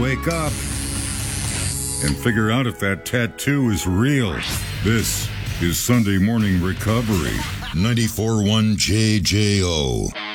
wake up and figure out if that tattoo is real. This is Sunday Morning Recovery. 94.1 JJO.